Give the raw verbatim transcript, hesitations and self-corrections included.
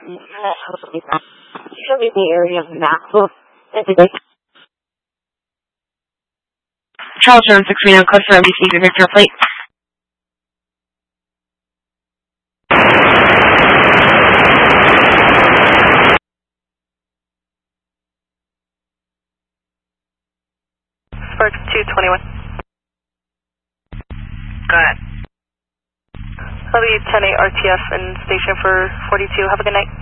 Show me the area of the map. Charles Jones, six three nine, customer M B C, Victor Plate. Spark two twenty-one. Go ahead. W ten eight R T F and station for forty-two. Have a good night.